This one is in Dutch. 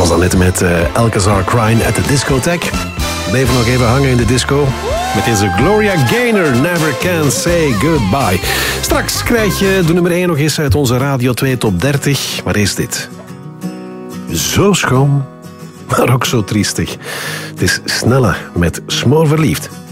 was dan net met Alcazar Crying at the Discotheque. Bleven nog even hangen in de disco. Met deze Gloria Gaynor, Never Can Say Goodbye. Straks krijg je de nummer 1 nog eens uit onze Radio 2 Top 30. Maar eerst dit. Zo schoon, maar ook zo triestig. Het is Snelle met Smoor Verliefd.